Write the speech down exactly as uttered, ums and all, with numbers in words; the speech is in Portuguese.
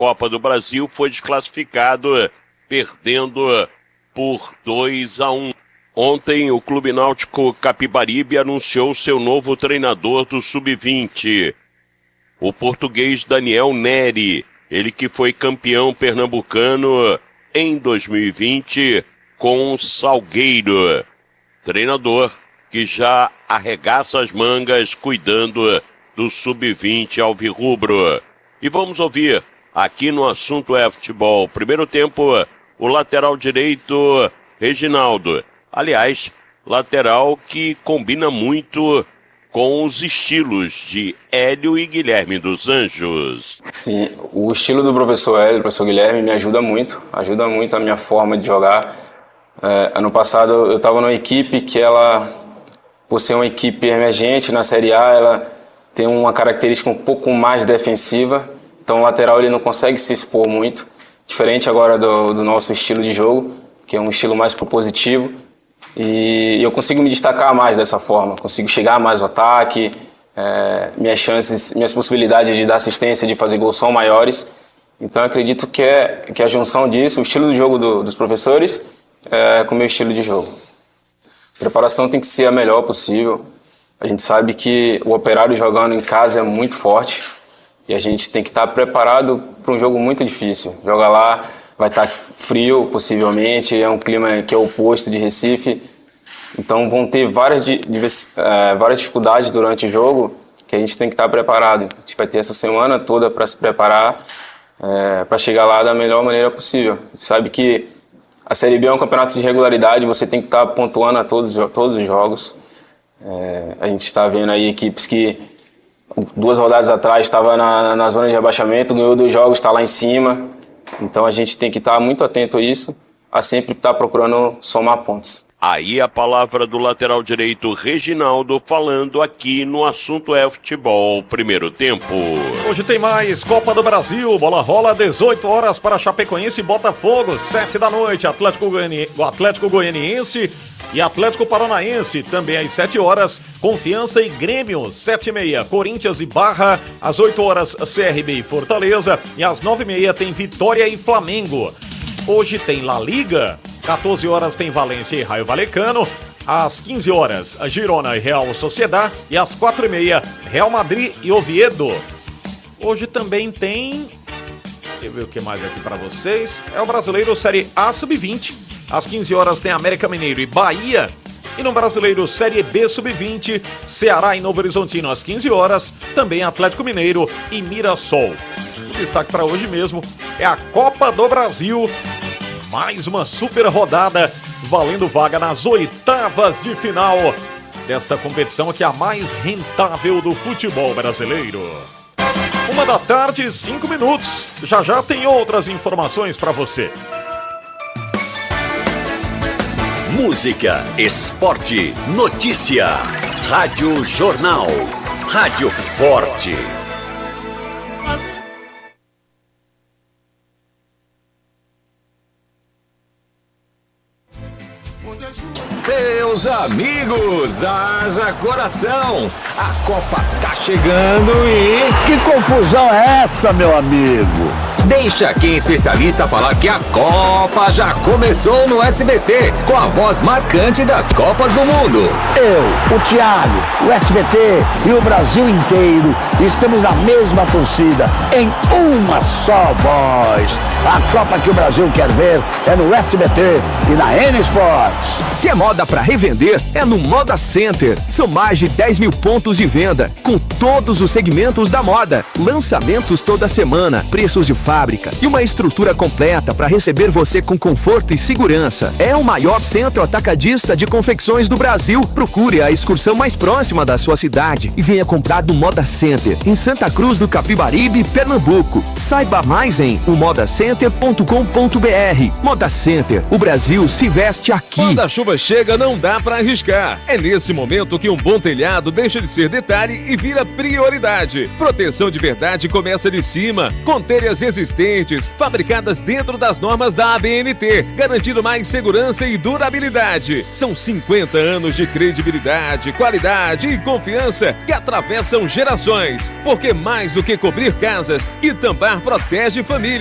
Copa do Brasil, foi desclassificado, perdendo por dois a um. Ontem, o Clube Náutico Capibaribe anunciou seu novo treinador do sub vinte, o português Daniel Neri, ele que foi campeão pernambucano em dois mil e vinte com o Salgueiro. Treinador que já arregaça as mangas cuidando do sub vinte alvirrubro. E vamos ouvir aqui no Assunto é Futebol. Primeiro tempo, o lateral direito, Reginaldo. Aliás, lateral que combina muito com os estilos de Hélio e Guilherme dos Anjos. Sim, o estilo do professor Hélio, do professor Guilherme, me ajuda muito, ajuda muito a minha forma de jogar. É, ano passado eu estava numa equipe que ela, por ser uma equipe emergente na Série A, ela tem uma característica um pouco mais defensiva, então o lateral ele não consegue se expor muito, diferente agora do, do nosso estilo de jogo, que é um estilo mais propositivo. E eu consigo me destacar mais dessa forma, consigo chegar mais ao ataque, é, minhas chances, minhas possibilidades de dar assistência, de fazer gol são maiores. Então eu acredito que, é, que a junção disso, o estilo de jogo do, dos professores, é, com o meu estilo de jogo. A preparação tem que ser a melhor possível. A gente sabe que o Operário jogando em casa é muito forte e a gente tem que estar preparado para um jogo muito difícil. Joga lá, vai estar frio, possivelmente, é um clima que é oposto de Recife. Então vão ter várias, é, várias dificuldades durante o jogo que a gente tem que estar preparado. A gente vai ter essa semana toda para se preparar, é, para chegar lá da melhor maneira possível. A gente sabe que a Série B é um campeonato de regularidade, você tem que estar pontuando a todos, todos os jogos. É, a gente está vendo aí equipes que duas rodadas atrás estava na, na zona de rebaixamento, ganhou dois jogos, está lá em cima. Então a gente tem que estar muito atento a isso, a sempre estar procurando somar pontos. Aí a palavra do lateral direito Reginaldo falando aqui no Assunto é Futebol, primeiro tempo. Hoje tem mais Copa do Brasil, bola rola, dezoito horas para Chapecoense e Botafogo, sete da noite, Atlético, Goiani... Atlético Goianiense e Atlético Paranaense, também às sete horas, Confiança e Grêmio, sete e meia, Corinthians e Barra, às oito horas, C R B e Fortaleza, e às nove e meia tem Vitória e Flamengo. Hoje tem La Liga, quatorze horas tem Valência e Raio Valecano, às quinze horas, Girona e Real Sociedad, e às quatro e meia, Real Madrid e Oviedo. Hoje também tem, deixa eu ver o que mais aqui para vocês, é o Brasileiro Série A sub vinte, às quinze horas tem América Mineiro e Bahia. E no Brasileiro Série B sub vinte, Ceará e Novo Horizontino às quinze horas, também Atlético Mineiro e Mirassol. O destaque para hoje mesmo é a Copa do Brasil. Mais uma super rodada, valendo vaga nas oitavas de final dessa competição que é a mais rentável do futebol brasileiro. Uma da tarde, cinco minutos. Já já tem outras informações para você. Música, esporte, notícia. Rádio Jornal. Rádio Forte. Meus amigos, haja coração! A Copa tá chegando e... Que confusão é essa, meu amigo? Deixa quem é especialista falar que a Copa já começou no S B T, com a voz marcante das Copas do Mundo. Eu, o Thiago, o S B T e o Brasil inteiro estamos na mesma torcida, em uma só voz. A Copa que o Brasil quer ver é no S B T e na N Sports. Se é moda para revender, é no Moda Center. São mais de dez mil pontos de venda, com todos os segmentos da moda. Lançamentos toda semana, preços de fábrica e uma estrutura completa para receber você com conforto e segurança. É o maior centro atacadista de confecções do Brasil. Procure a excursão mais próxima da sua cidade e venha comprar do Moda Center, em Santa Cruz do Capibaribe, Pernambuco. Saiba mais em o moda center ponto com ponto b r. Moda Center, o Brasil se veste aqui. Quando a chuva chega, não dá para arriscar. É nesse momento que um bom telhado deixa de ser detalhe e vira prioridade. Proteção de verdade começa de cima, com telhas resistentes resistentes, fabricadas dentro das normas da A B N T, garantindo mais segurança e durabilidade. São cinquenta anos de credibilidade, qualidade e confiança que atravessam gerações, porque mais do que cobrir casas, Itambар protege famílias.